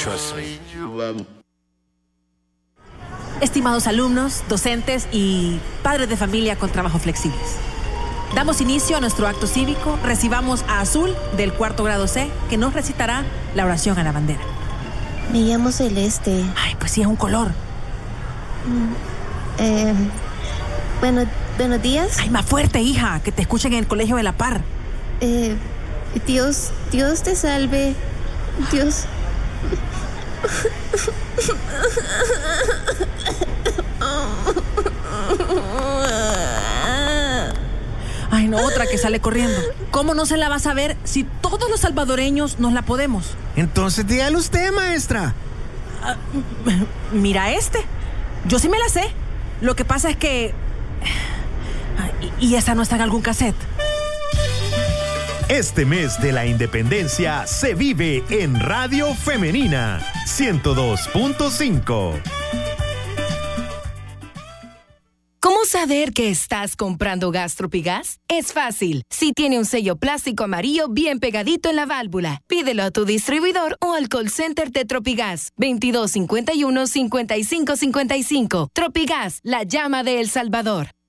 Trust me. Estimados alumnos, docentes y padres de familia con trabajos flexibles. Damos inicio a nuestro acto cívico. Recibamos a Azul, del 4º grado C, que nos recitará la oración a la bandera. Me llamo Celeste. Ay, pues sí, es un color. Buenos días. Ay, más fuerte, hija, que te escuchen en el colegio de La Par. Dios te salve. Dios. Ay, no, otra que sale corriendo. ¿Cómo no se la vas a ver si todos los salvadoreños nos la podemos? Entonces dígale usted, maestra. Mira yo sí me la sé. Lo que pasa es que... ¿Y esa no está en algún cassette? Este mes de la independencia se vive en Radio Femenina 102.5. ¿Cómo saber que estás comprando gas Tropigas? Es fácil. Si tiene un sello plástico amarillo bien pegadito en la válvula, pídelo a tu distribuidor o al call center de Tropigas. 2251-5555. Tropigas, la llama de El Salvador.